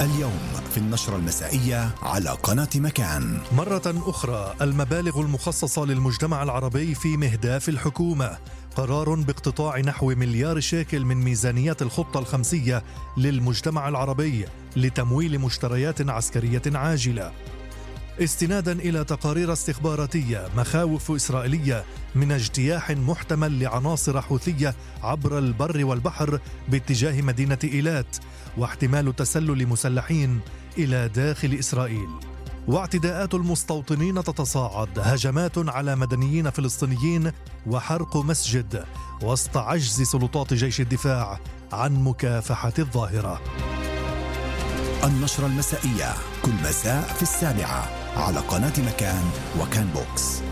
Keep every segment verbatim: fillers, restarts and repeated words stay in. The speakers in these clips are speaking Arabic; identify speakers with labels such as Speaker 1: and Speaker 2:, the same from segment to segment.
Speaker 1: اليوم في النشرة المسائية على قناة مكان.
Speaker 2: مرة أخرى المبالغ المخصصة للمجتمع العربي في مهداف الحكومة، قرار باقتطاع نحو مليار شيكل من ميزانيات الخطة الخمسية للمجتمع العربي لتمويل مشتريات عسكرية عاجلة، استنادا إلى تقارير استخباراتية مخاوف إسرائيلية من اجتياح محتمل لعناصر حوثية عبر البر والبحر باتجاه مدينة إيلات، واحتمال تسلل مسلحين إلى داخل إسرائيل. واعتداءات المستوطنين تتصاعد، هجمات على مدنيين فلسطينيين وحرق مسجد وسط عجز سلطات جيش الدفاع عن مكافحة الظاهرة.
Speaker 1: النشرة المسائية كل مساء في السابعة على قناة مكان وكان بوكس.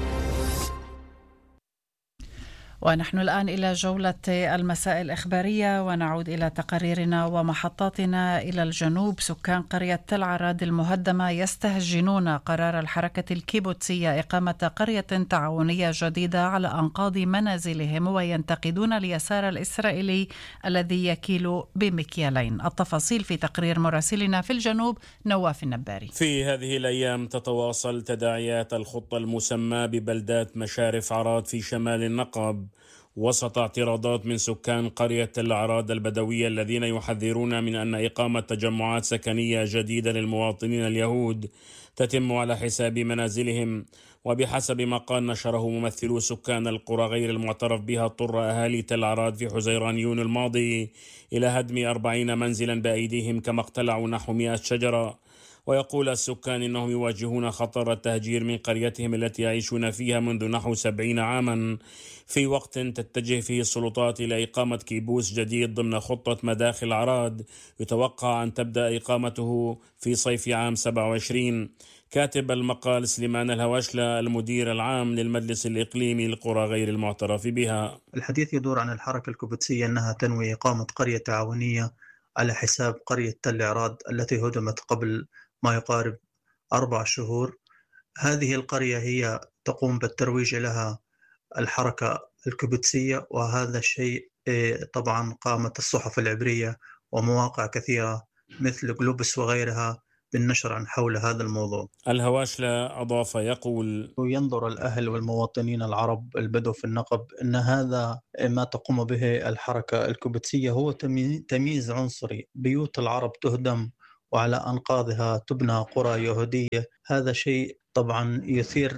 Speaker 3: ونحن الآن إلى جولة المساء الإخبارية، ونعود إلى تقاريرنا ومحطاتنا إلى الجنوب. سكان قرية تل عراد المهدمة يستهجنون قرار الحركة الكيبوتسية إقامة قرية تعاونية جديدة على أنقاض منازلهم، وينتقدون اليسار الإسرائيلي الذي يكيل بمكيالين. التفاصيل في تقرير مراسلنا في الجنوب نواف النباري.
Speaker 4: في هذه الأيام تتواصل تداعيات الخطة المسمى ببلدات مشارف عراد في شمال النقب، وسط اعتراضات من سكان قرية تل عراد البدوية الذين يحذرون من أن إقامة تجمعات سكنية جديدة للمواطنين اليهود تتم على حساب منازلهم. وبحسب ما قال نشره ممثلو سكان القرى غير المعترف بها، اضطر أهالي تل عراد في حزيران يونيو الماضي إلى هدم أربعين منزلا بأيديهم، كما اقتلعوا نحو مئة شجرة. ويقول السكان إنهم يواجهون خطر التهجير من قريتهم التي يعيشون فيها منذ نحو سبعين عاما، في وقت تتجه فيه السلطات إلى إقامة كيبوس جديد ضمن خطة مداخل عراد يتوقع أن تبدأ إقامته في صيف عام سبعة وعشرين. كاتب المقال سليمان الهواشلة المدير العام للمجلس الإقليمي للقرى غير المعترف بها.
Speaker 5: الحديث يدور عن الحركة الكيبوتسية أنها تنوي إقامة قرية تعاونية على حساب قرية تل عراد التي هدمت قبل ما يقارب أربع شهور. هذه القرية هي تقوم بالترويج لها الحركة الكيبوتسية، وهذا الشيء طبعا قامت الصحف العبرية ومواقع كثيرة مثل جلوبس وغيرها بالنشر عن حول هذا الموضوع.
Speaker 4: الهواشلة أضاف يقول:
Speaker 5: ينظر الأهل والمواطنين العرب البدو في النقب أن هذا ما تقوم به الحركة الكيبوتسية هو تمييز عنصري. بيوت العرب تهدم وعلى أنقاضها تبنى قرى يهودية. هذا شيء طبعا يثير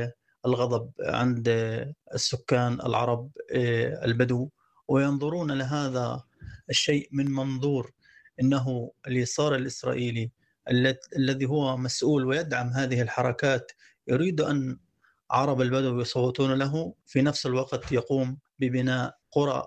Speaker 5: الغضب عند السكان العرب البدو، وينظرون لهذا الشيء من منظور إنه اليسار الإسرائيلي الذي هو مسؤول ويدعم هذه الحركات يريد أن عرب البدو يصوتون له، في نفس الوقت يقوم ببناء قرى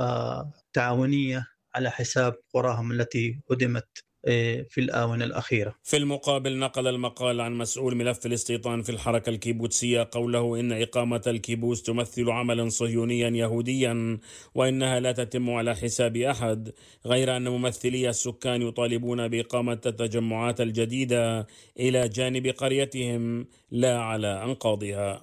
Speaker 5: تعاونية على حساب قراهم التي هدمت في الآونة الأخيرة.
Speaker 4: في المقابل نقل المقال عن مسؤول ملف الاستيطان في الحركة الكيبوتسية قوله إن إقامة الكيبوس تمثل عملا صهيونيا يهوديا وإنها لا تتم على حساب أحد، غير أن ممثلي السكان يطالبون بإقامة التجمعات الجديدة إلى جانب قريتهم لا على أنقاضها.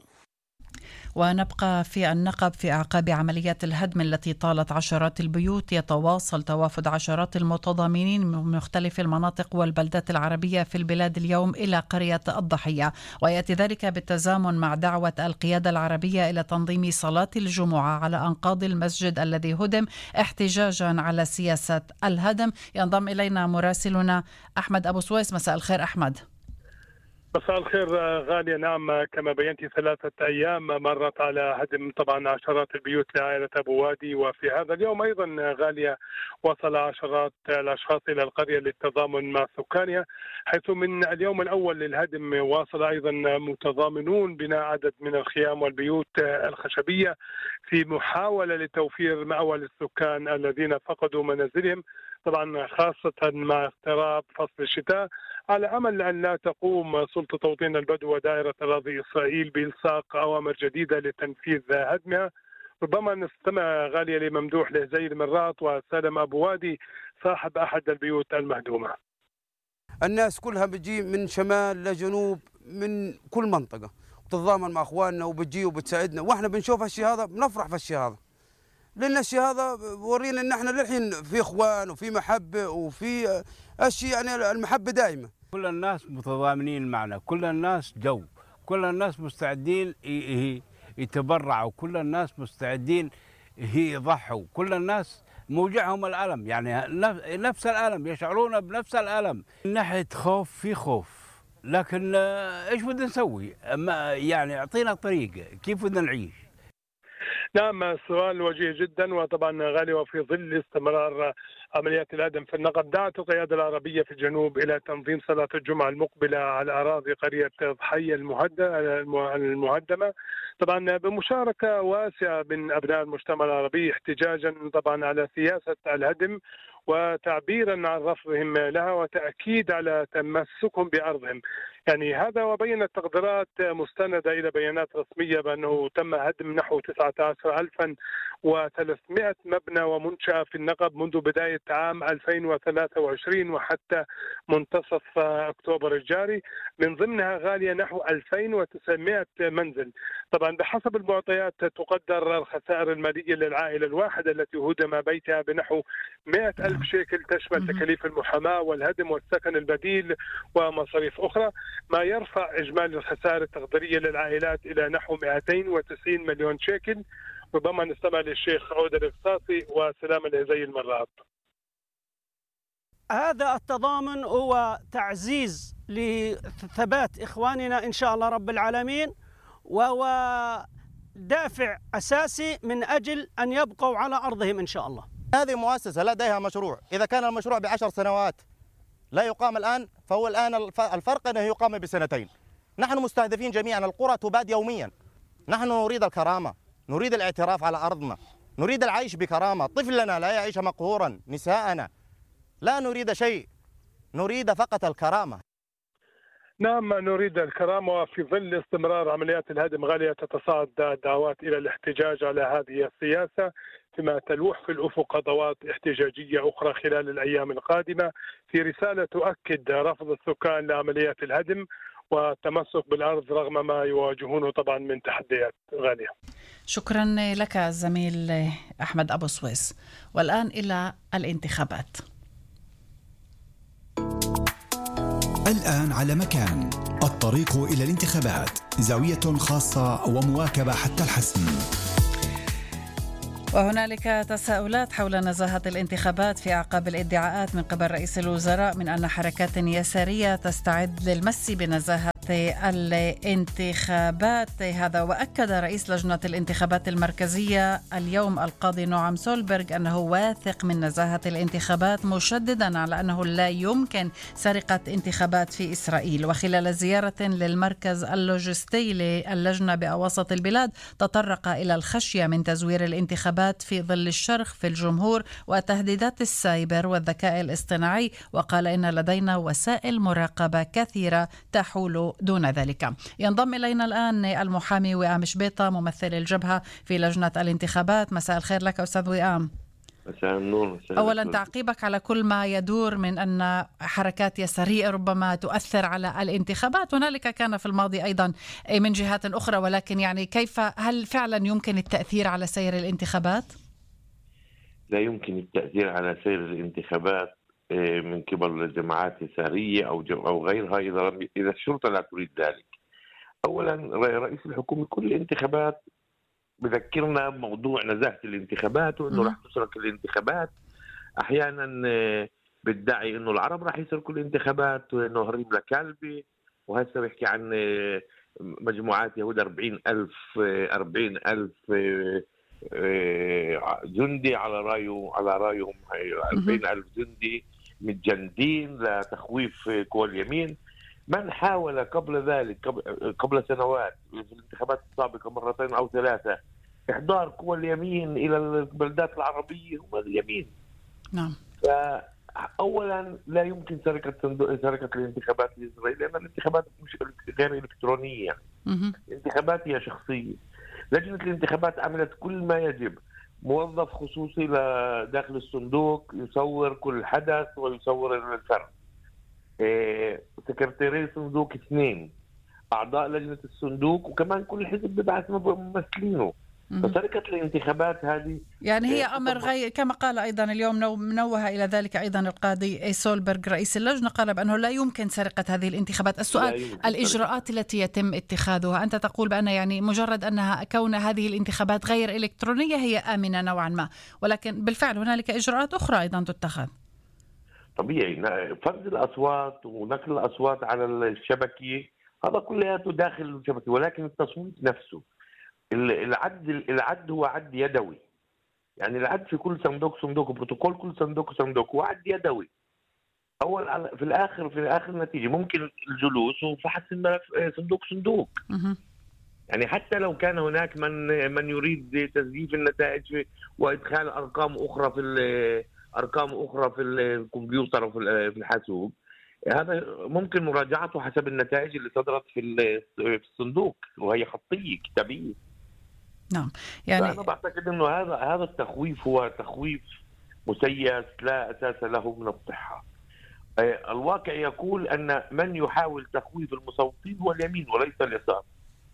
Speaker 3: ونبقى في النقب. في أعقاب عمليات الهدم التي طالت عشرات البيوت، يتواصل توافد عشرات المتضامنين من مختلف المناطق والبلدات العربية في البلاد اليوم إلى قرية الضحية، ويأتي ذلك بالتزامن مع دعوة القيادة العربية إلى تنظيم صلاة الجمعة على أنقاض المسجد الذي هدم احتجاجا على سياسة الهدم. ينضم إلينا مراسلنا أحمد أبو سويس. مساء الخير أحمد.
Speaker 6: مساء الخير غالية. نعم، كما بينتي ثلاثة أيام مرت على هدم طبعا عشرات البيوت لعائلة أبو وادي، وفي هذا اليوم أيضا غالية وصل عشرات الأشخاص إلى القرية للتضامن مع سكانها، حيث من اليوم الأول للهدم واصل أيضا متضامنون بناء عدد من الخيام والبيوت الخشبية في محاولة لتوفير مأوى للسكان الذين فقدوا منازلهم، طبعا خاصة مع اقتراب فصل الشتاء، على أمل أن لا تقوم سلطة توطين البدو ودائرة أراضي إسرائيل بإلصاق أوامر جديدة لتنفيذ هدمها. ربما نستمع غالية لممدوح الهزيل من رات وسالم أبو وادي صاحب أحد البيوت المهدومة.
Speaker 7: الناس كلها بتجي من شمال لجنوب من كل منطقة، بتتضامن مع أخواننا وبتجي وبتساعدنا، وإحنا بنشوف هالشيء هذا بنفرح في الشيء هذا. لأن الشيء هذا ورينا إن احنا للحين في إخوان وفي محبة وفي الشيء، يعني المحبة دائمة.
Speaker 8: كل الناس متضامنين معنا، كل الناس جو، كل الناس مستعدين يتبرعوا، كل الناس مستعدين يضحوا، كل الناس موجعهم الألم، يعني نفس الألم، يشعرون بنفس الألم. من ناحية خوف في خوف، لكن ايش بدنا نسوي؟ يعني اعطينا طريقة كيف بدنا نعيش.
Speaker 6: نعم، سؤال وجيه جدا. وطبعا غالي، وفي ظل استمرار عمليات الهدم في النقب، دعت القيادة العربية في الجنوب إلى تنظيم صلاة الجمعة المقبلة على أراضي قرية ضحية المهدمة، طبعا بمشاركة واسعة من أبناء المجتمع العربي، احتجاجا طبعا على سياسة الهدم وتعبيرا عن رفضهم لها وتأكيد على تمسكهم بأرضهم. يعني هذا، وبينت تقديرات مستندة إلى بيانات رسمية بأنه تم هدم نحو تسعة عشر ألفا وثلاثمائة مبنى ومنشأة في النقب منذ بداية عام ألفين وثلاثة وعشرين وحتى منتصف أكتوبر الجاري، من ضمنها غالية نحو ألفين وتسعمائة منزل. طبعا بحسب المعطيات تقدر الخسائر المالية للعائلة الواحدة التي هدم بيتها بنحو مئة ألف شيكل، تشمل تكاليف المحاماة والهدم والسكن البديل ومصاريف أخرى، ما يرفع إجمالي الخسائر التقديرية للعائلات إلى نحو مئتين وتسعين مليون شيكل. ربما نستمع للشيخ عودة القصاصي وسلام الهزي المرات.
Speaker 9: هذا التضامن هو تعزيز لثبات إخواننا إن شاء الله رب العالمين، وهو دافع أساسي من أجل أن يبقوا على أرضهم إن شاء الله.
Speaker 10: هذه مؤسسة لديها مشروع، إذا كان المشروع بعشر سنوات لا يقام الآن، فهو الآن الفرق أنه يقام بسنتين. نحن مستهدفين جميعا، القرى تباد يوميا. نحن نريد الكرامة، نريد الاعتراف على أرضنا، نريد العيش بكرامة، طفلنا لا يعيش مقهورا، نساءنا لا نريد شيء، نريد فقط الكرامة.
Speaker 6: نعم، نريد الكرامة. وفي ظل استمرار عمليات الهدم غالية، تتصاعد الدعوات إلى الاحتجاج على هذه السياسة، فيما تلوح في الأفق خطوات احتجاجية أخرى خلال الأيام القادمة، في رسالة تؤكد رفض السكان لعمليات الهدم والتمسك بالأرض رغم ما يواجهونه طبعا من تحديات. غالية،
Speaker 3: شكرا لك الزميل أحمد أبو سويس. والآن إلى الانتخابات.
Speaker 1: الآن على مكان، الطريق إلى الانتخابات، زاوية خاصة ومواكبة حتى الحسم.
Speaker 3: وهنالك تساؤلات حول نزاهة الانتخابات في أعقاب الادعاءات من قبل رئيس الوزراء من أن حركات يسارية تستعد للمس بنزاهة الانتخابات. هذا وأكد رئيس لجنة الانتخابات المركزية اليوم القاضي نعم سولبرغ أنه واثق من نزاهة الانتخابات، مشددا على أنه لا يمكن سرقة انتخابات في إسرائيل. وخلال زيارة للمركز اللوجستي للجنة بأواسط البلاد، تطرق إلى الخشية من تزوير الانتخابات في ظل الشرخ في الجمهور وتهديدات السايبر والذكاء الاصطناعي، وقال إن لدينا وسائل مراقبة كثيرة تحول دون ذلك. ينضم إلينا الآن المحامي وئام شبيطة، ممثل الجبهة في لجنة الانتخابات. مساء الخير لك أستاذ وئام.
Speaker 11: مساء النور.
Speaker 3: أولا تعقيبك على كل ما يدور من أن حركات يسارية ربما تؤثر على الانتخابات، هنالك كان في الماضي أيضا من جهات أخرى، ولكن يعني كيف، هل فعلا يمكن التأثير على سير الانتخابات؟
Speaker 11: لا يمكن التأثير على سير الانتخابات من قبل جماعات يسارية أو أو غيرها إذا إذا الشرطة لا تريد ذلك. أولا رئيس الحكومة كل الانتخابات بذكرنا بموضوع نزاهة الانتخابات وإنه راح تسرق الانتخابات. أحيانا بيدعي إنه العرب راح يسرقوا الانتخابات وإنه هريب لكلبي، وهسه بيحكي عن مجموعات يهود أربعين ألف أربعين ألف جندي على رأيه على رأيهم أربعين ألف جندي متجندين لتخويف قوى اليمين. من حاول قبل ذلك قبل سنوات في الانتخابات السابقة مرتين أو ثلاثة إحضار قوى اليمين إلى البلدات العربية هم اليمين.
Speaker 3: نعم.
Speaker 11: فأولا لا يمكن سرقة سرقة الانتخابات في إسرائيل، لأن الانتخابات مش غير إلكترونية. الانتخابات هي شخصية. لجنة الانتخابات عملت كل ما يجب، موظف خصوصي داخل الصندوق يصور كل حدث ويصور الفرد، إيه، سكرتيري الصندوق اثنين، أعضاء لجنة الصندوق، وكمان كل حزب ببعث ممثلينه. فسرقة الانتخابات هذه
Speaker 3: يعني هي أمر غير، كما قال أيضا اليوم نوه إلى ذلك أيضا القاضي سولبرغ رئيس اللجنة، قال بأنه لا يمكن سرقة هذه الانتخابات. السؤال الإجراءات التي يتم اتخاذها، أنت تقول بأن يعني مجرد أنها كون هذه الانتخابات غير إلكترونية هي آمنة نوعا ما، ولكن بالفعل هنالك إجراءات أخرى أيضا تتخذ.
Speaker 11: طبيعي فرز الأصوات ونقل الأصوات على الشبكة، هذا كله داخل الشبكة، ولكن التصويت نفسه العد العد هو عد يدوي. يعني العد في كل صندوق صندوق، بروتوكول كل صندوق صندوق، هو عد يدوي. اول في الاخر في الاخر النتيجه ممكن الجلوس وفحص الملف صندوق صندوق. يعني حتى لو كان هناك من من يريد تزييف النتائج وادخال ارقام اخرى في ارقام اخرى في الكمبيوتر وفي الحاسوب، هذا ممكن مراجعته حسب النتائج اللي صدرت في الصندوق، وهي خطيه كتابيه.
Speaker 3: نعم، يعني
Speaker 11: أنا بعتقد إنه هذا هذا التخويف هو تخويف مسيس لا أساس له من الصحة. الواقع يقول أن من يحاول تخويف المصوتين هو اليمين وليس اليسار.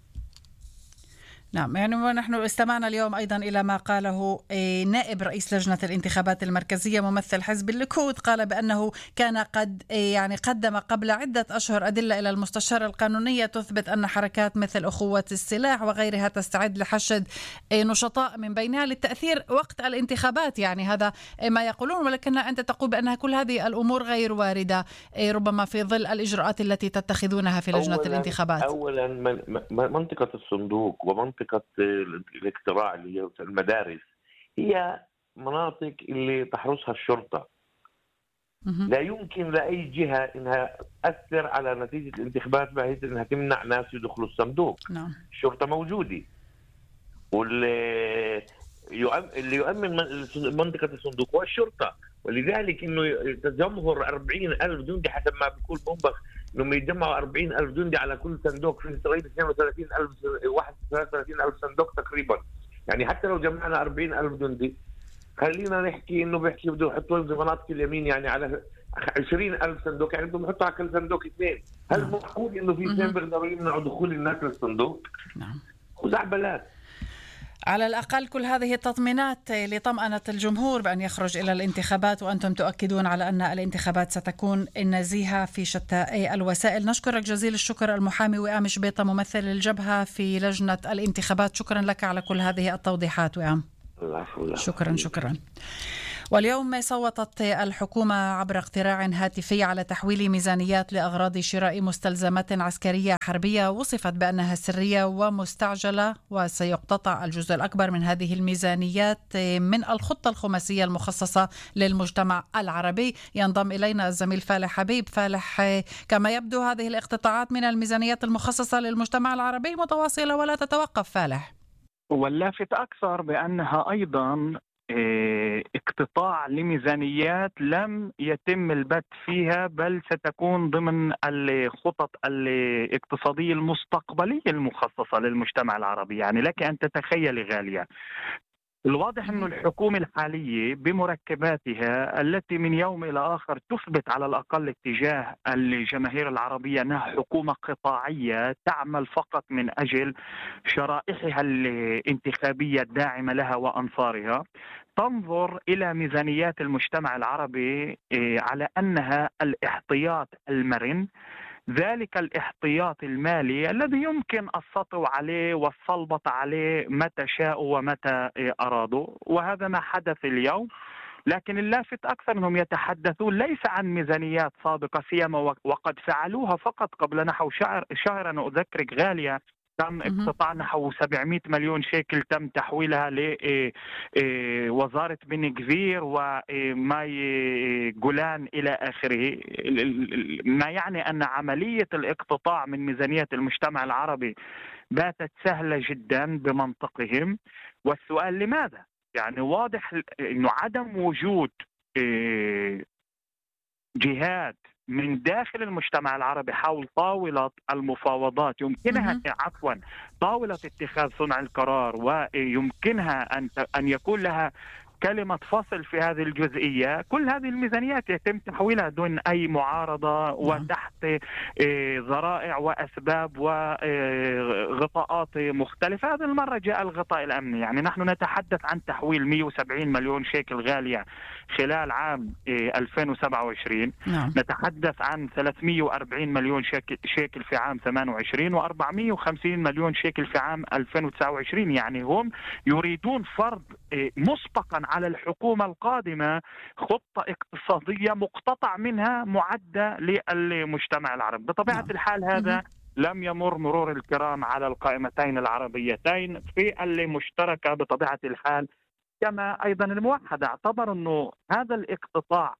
Speaker 3: نعم، يعني ونحن استمعنا اليوم أيضا إلى ما قاله نائب رئيس لجنة الانتخابات المركزية ممثل حزب الليكود، قال بأنه كان قد يعني قدم قبل عدة أشهر أدلة إلى المستشار القانونية تثبت أن حركات مثل أخوة السلاح وغيرها تستعد لحشد نشطاء من بينها للتأثير وقت الانتخابات. يعني هذا ما يقولون، ولكن أنت تقول بأن كل هذه الأمور غير واردة ربما في ظل الإجراءات التي تتخذونها في لجنة
Speaker 11: أولاً
Speaker 3: الانتخابات.
Speaker 11: أولا منطقة الصندوق ومنطقة منطقة الاقتراع اللي هي المدارس هي مناطق اللي تحرسها الشرطة. لا يمكن لأي جهة إنها تأثر على نتيجة الانتخابات بحيث إنها تمنع ناس يدخلوا الصندوق.
Speaker 3: نعم.
Speaker 11: الشرطة موجودة، واللي اللي يؤمن منطقة الصندوق هو الشرطة، ولذلك إنه تجمهر أربعين ألف جندي حسب ما بيقول بومبخ، إنهم يجمعوا أربعين ألف جندي على كل صندوق، في إسرائيل اثنين وثلاثين ألف واحد ثلاثة وثلاثين ألف صندوق تقريبا. يعني حتى لو جمعنا أربعين ألف جندي، خلينا نحكي إنه بيحكي بده يحطوا في مناطق اليمين يعني على عشرين ألف صندوق، يعني بدهم يحطوا على كل صندوق اثنين. هل معقول إنه في اثنين بيقدروا يمنعوا دخول الناس للصندوق؟
Speaker 3: نعم.
Speaker 11: خزعبلات.
Speaker 3: على الأقل كل هذه التطمينات لطمأنة الجمهور بأن يخرج إلى الانتخابات، وأنتم تؤكدون على أن الانتخابات ستكون نزيهة في شتى الوسائل. نشكرك جزيل الشكر المحامي وئام شبيطة ممثل الجبهة في لجنة الانتخابات، شكرا لك على كل هذه التوضيحات وئام. شكرا شكرا. واليوم صوتت الحكومة عبر اقتراع هاتفي على تحويل ميزانيات لأغراض شراء مستلزمات عسكرية حربية وصفت بأنها سرية ومستعجلة، وسيقتطع الجزء الأكبر من هذه الميزانيات من الخطة الخماسية المخصصة للمجتمع العربي. ينضم إلينا الزميل فالح حبيب. فالح، كما يبدو هذه الاقتطاعات من الميزانيات المخصصة للمجتمع العربي متواصلة ولا تتوقف. فالح،
Speaker 12: واللافت أكثر بأنها أيضا اقتطاع لميزانيات لم يتم البت فيها، بل ستكون ضمن الخطط الاقتصادية المستقبلية المخصصة للمجتمع العربي. يعني لك أن تتخيل غالية، الواضح أن الحكومة الحالية بمركباتها التي من يوم إلى آخر تثبت على الأقل اتجاه الجماهير العربية أنها حكومة قطاعية تعمل فقط من أجل شرائحها الانتخابية الداعمة لها وأنصارها، تنظر إلى ميزانيات المجتمع العربي على أنها الاحتياط المرن، ذلك الاحتياط المالي الذي يمكن السطو عليه والصلبة عليه متى شاءوا ومتى أرادوا، وهذا ما حدث اليوم. لكن اللافت أكثر أنهم يتحدثون ليس عن ميزانيات سابقة، سيما وقد فعلوها فقط قبل نحو شهر شهر أنا أذكرك غالية، تم اقتطاع نحو سبعمائة مليون شيكل تم تحويلها لوزارة بن غفير وماي جولان إلى آخره، ما يعني أن عملية الاقتطاع من ميزانية المجتمع العربي باتت سهلة جدا بمنطقهم. والسؤال لماذا؟ يعني واضح أنه عدم وجود جهات من داخل المجتمع العربي حول طاولة المفاوضات يمكنها عفوا طاولة اتخاذ صنع القرار، ويمكنها أن أن يكون لها كلمة فصل في هذه الجزئية، كل هذه الميزانيات يتم تحويلها دون أي معارضة وتحت ذرائع وأسباب وغطاءات مختلفة. هذه المرة جاء الغطاء الأمني، يعني نحن نتحدث عن تحويل مئة وسبعين مليون شيكل غالية خلال عام ألفين وسبعة وعشرين. نعم. نتحدث عن ثلاثمئة وأربعين مليون شيكل في عام ثمانية وعشرين وأربعمئة وخمسين مليون شيكل في عام ألفين وتسعة وعشرين. يعني هم يريدون فرض مسبقا على الحكومة القادمة خطة اقتصادية مقتطع منها معدة للمجتمع العربي. بطبيعة نعم. الحال هذا لم يمر مرور الكرام على القائمتين العربيتين. في المشتركة بطبيعة الحال كما أيضا الموحدة اعتبر أنه هذا الاقتطاع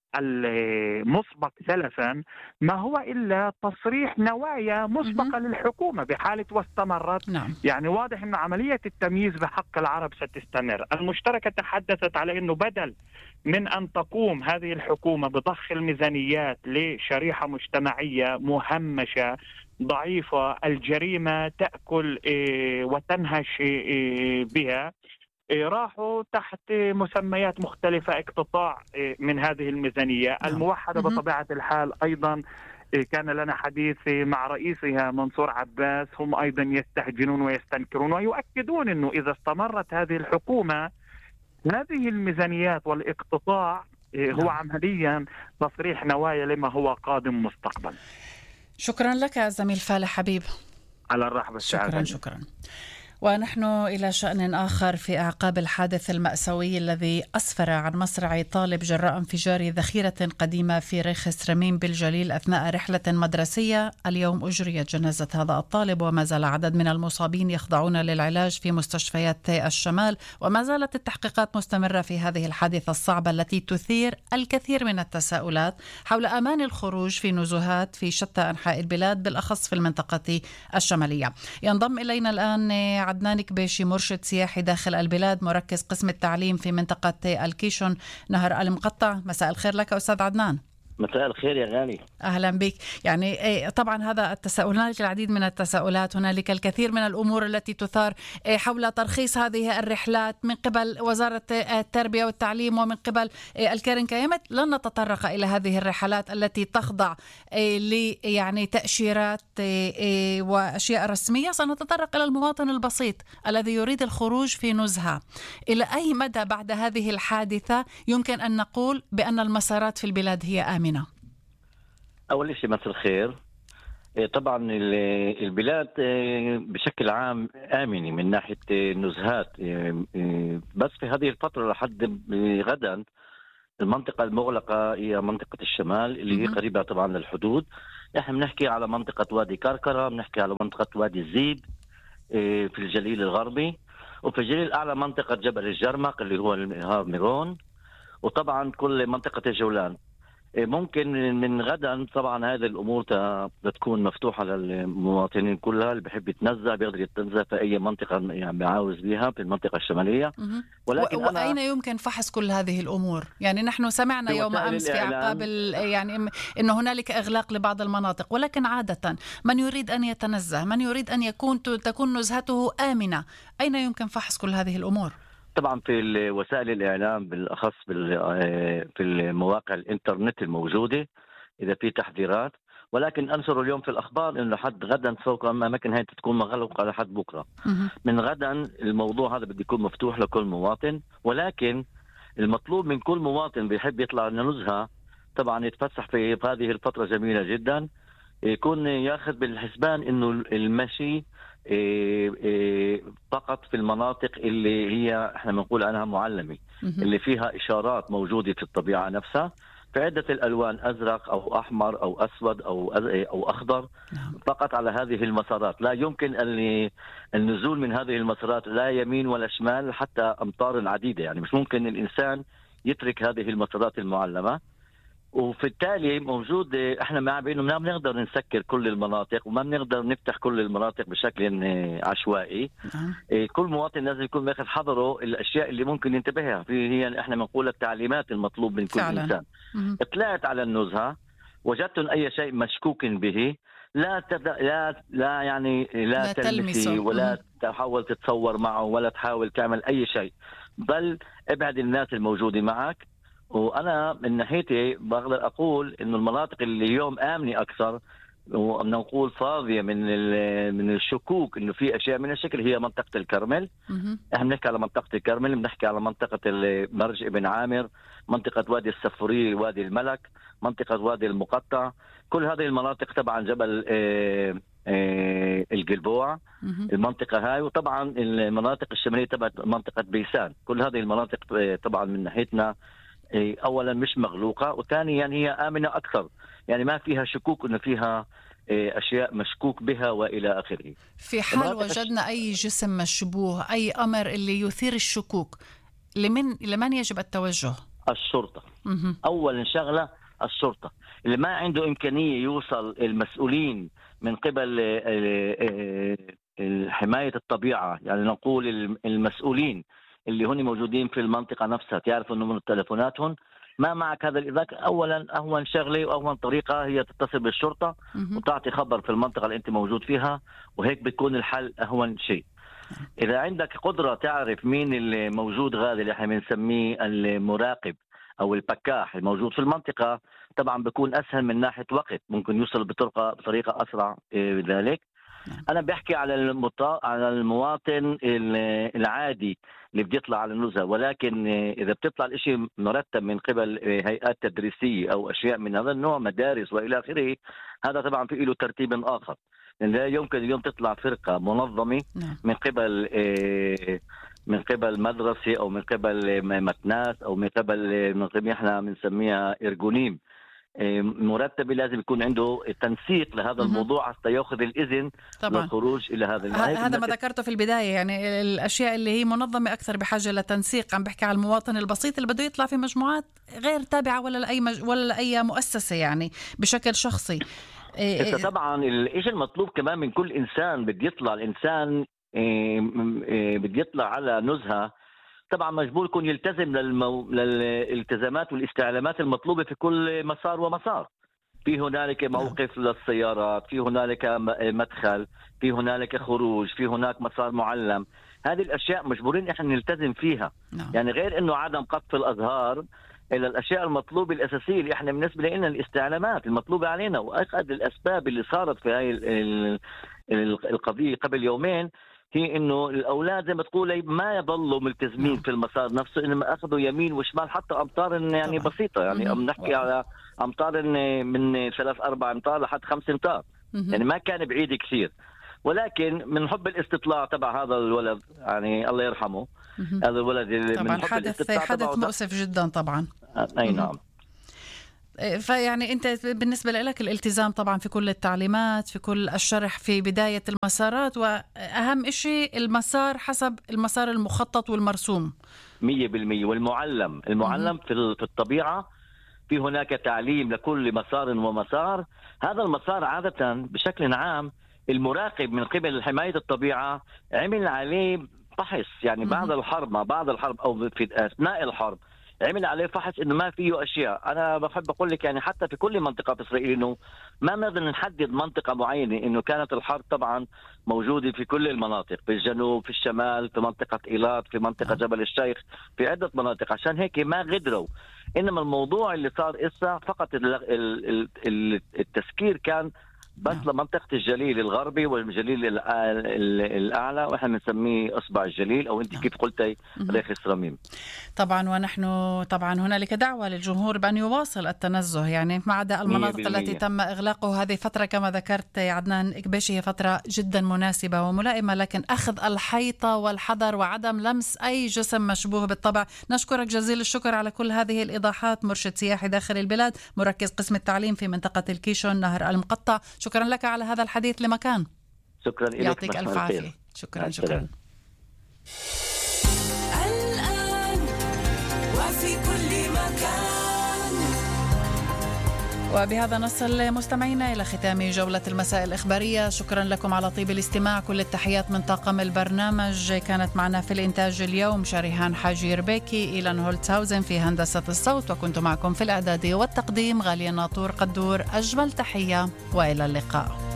Speaker 12: المسبق سلفا ما هو إلا تصريح نوايا مسبقة للحكومة بحالة واستمرت. نعم. يعني واضح أن عملية التمييز بحق العرب ستستمر. المشتركة تحدثت على أنه بدل من أن تقوم هذه الحكومة بضخ الميزانيات لشريحة مجتمعية مهمشة ضعيفة الجريمة تأكل وتنهش بها، راحوا تحت مسميات مختلفة اقتطاع من هذه الميزانية الموحدة. بطبيعة الحال أيضا كان لنا حديث مع رئيسها منصور عباس، هم أيضا يستهجنون ويستنكرون ويؤكدون أنه إذا استمرت هذه الحكومة هذه الميزانيات والاقتطاع هو عمليا تصريح نوايا لما هو قادم مستقبلا.
Speaker 3: شكرا لك زميل فالح حبيب.
Speaker 12: على الرحب والسعادة.
Speaker 3: شكرا شكرا. ونحن إلى شأن آخر في أعقاب الحادث المأساوي الذي أسفر عن مصرع طالب جراء انفجار ذخيرة قديمة في ريخ سرمين بالجليل أثناء رحلة مدرسية. اليوم أجريت جنازة هذا الطالب، وما زال عدد من المصابين يخضعون للعلاج في مستشفيات الشمال، وما زالت التحقيقات مستمرة في هذه الحادثة الصعبة التي تثير الكثير من التساؤلات حول أمان الخروج في نزهات في شتى أنحاء البلاد، بالأخص في المنطقة الشمالية. ينضم إلينا الآن عدنان كبيشي، مرشد سياحي داخل البلاد، مركز قسم التعليم في منطقة الكيشون نهر المقطع. مساء الخير لك أستاذ عدنان.
Speaker 13: مساء الخير يا غالي.
Speaker 3: أهلا بك. يعني طبعا هذا التساؤل، هنالك العديد من التساؤلات، هنالك الكثير من الأمور التي تثار حول ترخيص هذه الرحلات من قبل وزارة التربية والتعليم ومن قبل الكيرن كيمت. لن نتطرق إلى هذه الرحلات التي تخضع ل يعني تأشيرات وأشياء رسمية، سنتطرق إلى المواطن البسيط الذي يريد الخروج في نزهة. إلى أي مدى بعد هذه الحادثة يمكن أن نقول بأن المسارات في البلاد هي آمنة؟
Speaker 13: أول شيء مساء الخير. طبعا البلاد بشكل عام آمنة من ناحية النزهات، بس في هذه الفترة لحد غدا المنطقة المغلقة هي منطقة الشمال اللي هي قريبة طبعا للحدود. نحن بنحكي على منطقة وادي كركرة، بنحكي على منطقة وادي الزيد في الجليل الغربي، وفي الجليل الأعلى منطقة جبل الجرمق اللي هو الهاب ميرون، وطبعا كل منطقة الجولان. ممكن من غدا طبعا هذه الامور تكون مفتوحه للمواطنين كلها، اللي بحب يتنزه بيقدر يتنزه في اي منطقه يعني بيعاوز بها في المنطقه الشماليه.
Speaker 3: ولكن و... واين يمكن فحص كل هذه الامور؟ يعني نحن سمعنا يوم امس في اعقاب يعني انه هنالك اغلاق لبعض المناطق، ولكن عاده من يريد ان يتنزه، من يريد ان يكون تكون نزهته امنه، اين يمكن فحص كل هذه الامور؟
Speaker 13: طبعا في وسائل الإعلام بالأخص في المواقع الإنترنت الموجودة إذا في تحذيرات، ولكن أنشر اليوم في الأخبار إنه لحد غدا سوف أماكن هاي تكون مغلقة لحد بكرة. من غدا الموضوع هذا بده يكون مفتوح لكل مواطن، ولكن المطلوب من كل مواطن بيحب يطلع نزهة طبعا يتفسح في هذه الفترة جميلة جدا، يكون ياخذ بالحسبان إنه المشي إيه إيه فقط في المناطق اللي هي احنا بنقول عنها معلمة، اللي فيها إشارات موجودة في الطبيعة نفسها في عدة الألوان، أزرق أو أحمر أو أسود أو أو أخضر، فقط على هذه المسارات. لا يمكن النزول من هذه المسارات لا يمين ولا شمال حتى أمتار عديدة، يعني مش ممكن الإنسان يترك هذه المسارات المعلمة. وفي التالي موجود احنا مع بانه ما بنقدر نسكر كل المناطق وما بنقدر نفتح كل المناطق بشكل عشوائي. أه. كل مواطن لازم يكون ماخذ حذره الاشياء اللي ممكن ينتبهها في، هي احنا بنقول التعليمات المطلوب من كل فعلا. انسان. مم. طلعت على النزهه وجدتم اي شيء مشكوك به لا تد... لا لا يعني لا, لا تلمسي ولا مم. تحاول تتصور معه ولا تحاول تعمل اي شيء. ضل ابعد الناس الموجودة معك. وأنا من ناحيتي بقدر أقول إنه المناطق اللي اليوم آمنة أكثر وبدنا نقول فاضية من من الشكوك إنه في أشياء من الشكل هي منطقة الكرمل. إحنا بنحكي على منطقة الكرمل، بنحكي على منطقة مرج ابن عامر، منطقة وادي السفوري، وادي الملك، منطقة وادي المقطع، كل هذه المناطق طبعا جبل آه آه الجلبوع المنطقة هاي، وطبعا المناطق الشمالية تبعت منطقة بيسان. كل هذه المناطق طبعا من ناحيتنا اولا مش مغلوقه، وثانيا يعني هي امنه اكثر، يعني ما فيها شكوك انه فيها اشياء مشكوك بها والى اخره.
Speaker 3: في حال وجدنا اي جسم مشبوه، اي امر اللي يثير الشكوك، لمن لمن يجب التوجه؟
Speaker 13: الشرطه. اول شغله الشرطه، اللي ما عنده امكانيه يوصل المسؤولين من قبل حمايه الطبيعه، يعني نقول المسؤولين اللي هن موجودين في المنطقة نفسها تعرفوا انه من تلفوناتهم ما معك هذا الإذاك، أولا أهون شغلة وأهون طريقة هي تتصل بالشرطة وتعطي خبر في المنطقة اللي أنت موجود فيها، وهيك بيكون الحل أهون شيء. إذا عندك قدرة تعرف مين اللي موجود غادي اللي احنا بنسميه المراقب أو البكاح الموجود في المنطقة، طبعا بيكون أسهل من ناحية وقت، ممكن يوصل بطريقة بطريقة أسرع بذلك. أنا بحكي على المطا... على المواطن العادي اللي بيطلع على النزهة، ولكن إذا بتطلع الإشي مرتب من قبل هيئات تدريسية أو أشياء من هذا النوع، مدارس وإلى آخره، هذا طبعا في له ترتيب آخر، لأن لا يمكن اليوم تطلع فرقة منظمة من قبل من قبل مدرسة أو من قبل متناس أو من قبل من احنا بنسميها إرجونيم مرتب، لازم يكون عنده تنسيق لهذا الموضوع حتى ياخذ الإذن طبعا للخروج إلى هذا
Speaker 3: المكان. هذا ما ذكرته في البداية، يعني الأشياء اللي هي منظمة أكثر بحاجة لتنسيق. عم بحكي على المواطن البسيط اللي بده يطلع في مجموعات غير تابعة ولا لأي مج... ولا لأي مؤسسة، يعني بشكل شخصي.
Speaker 13: إيه طبعا الإشي المطلوب كمان من كل إنسان بده يطلع، الإنسان بده يطلع على نزهة، طبعا مجبور يكون يلتزم للمو... للالتزامات والاستعلامات المطلوبة في كل مسار ومسار. في هنالك موقف للسيارات، في هنالك مدخل، في هنالك خروج، في هناك مسار معلم. هذه الأشياء مجبورين إحنا نلتزم فيها. نعم. يعني غير إنه عدم قطف الأزهار إلى الأشياء المطلوبة الأساسية اللي إحنا بالنسبة لنا الاستعلامات المطلوبة علينا. وأحد الأسباب اللي صارت في هاي القضية قبل يومين هي إنه الأولاد زي ما تقول ما يضلوا ملتزمين في المسار نفسه، إنما أخذوا يمين وشمال حتى أمطار يعني طبعا. بسيطة، يعني عم نحكي على أمطار من ثلاث أربع أمطار لحد خمس أمطار، يعني ما كان بعيد كثير. ولكن من حب الاستطلاع تبع هذا الولد، يعني الله يرحمه، هذا الولد
Speaker 3: طبعا
Speaker 13: من حب
Speaker 3: حدث حدث مؤسف جدا طبعا.
Speaker 13: أي نعم.
Speaker 3: فيعني أنت بالنسبة لك الالتزام طبعا في كل التعليمات، في كل الشرح في بداية المسارات، وأهم شيء المسار حسب المسار المخطط والمرسوم
Speaker 13: مية بالمية. والمعلم المعلم في في الطبيعة في هناك تعليم لكل مسار ومسار. هذا المسار عادة بشكل عام المراقب من قبل حماية الطبيعة عمل عليه فحص، يعني بعد الحرب ما بعد الحرب أو في أثناء الحرب عمل عليه فحص انه ما فيه اشياء. انا بحب اقول لك يعني حتى في كل منطقه في اسرائيل انه ما نقدر نحدد منطقه معينه، انه كانت الحرب طبعا موجوده في كل المناطق، في الجنوب، في الشمال، في منطقه ايلات، في منطقه جبل الشيخ، في عده مناطق، عشان هيك ما غدروا. انما الموضوع اللي صار اسا فقط التسكير كان بس لمنطقة الجليل الغربي والجليل الأعلى، وإحنا بنسميه إصبع الجليل، أو أنت كيف قلتي ريخ الصراميم.
Speaker 3: طبعا ونحن طبعا هنالك دعوة للجمهور بأن يواصل التنزه، يعني ما عدا المناطق التي تم إغلاقه. هذه فترة كما ذكرت عدنان إكباشي هي فترة جدا مناسبة وملائمة، لكن أخذ الحيطة والحذر وعدم لمس أي جسم مشبوه بالطبع. نشكرك جزيل الشكر على كل هذه الإيضاحات. مرشد سياحي داخل البلاد، مركز قسم التعليم في منطقة الكيشون نهر المقطع، شكرا لك على هذا الحديث لمكان.
Speaker 13: شكرا لك،
Speaker 3: يعطيك ألف عافية. شكرا شكرا.
Speaker 14: الآن وفي كل مكان.
Speaker 3: وبهذا نصل مستمعينا إلى ختام جولة المساء الإخبارية. شكرا لكم على طيب الاستماع. كل التحيات من طاقم البرنامج. كانت معنا في الإنتاج اليوم شريهان حاجي ربيكي، إيلان هولتهاوزن في هندسة الصوت، وكنت معكم في الإعداد والتقديم غالية ناطور قدور. أجمل تحية وإلى اللقاء.